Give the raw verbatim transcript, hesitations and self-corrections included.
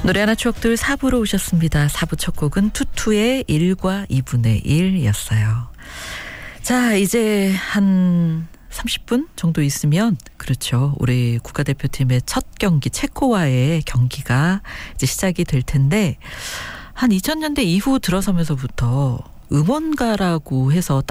노래하나 추억들 사 부로 오셨습니다. 사 부 첫 곡은 투투의 일과 이분의 일이었어요. 자, 이제 한 삼십 분 정도 있으면, 그렇죠, 우리 국가대표팀의 첫 경기 체코와의 경기가 이제 시작이 될 텐데, 한 이천 년대 이후 들어서면서부터 응원가라고 해서